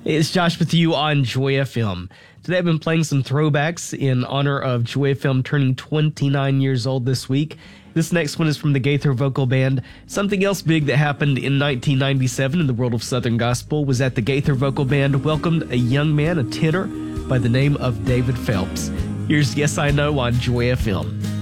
Hey, it's Josh with you on Joy FM. Today I've been playing some throwbacks in honor of Joy FM turning 29 years old this week. This next one is from the Gaither Vocal Band. Something else big that happened in 1997 in the world of Southern Gospel was that the Gaither Vocal Band welcomed a young man, a tenor, by the name of David Phelps. Here's Yes I Know on Joy FM.